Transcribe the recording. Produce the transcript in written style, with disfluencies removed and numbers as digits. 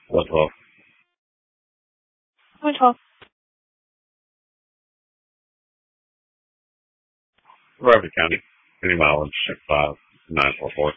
What 12? Which one? Rapids County. Any mileage, 65944.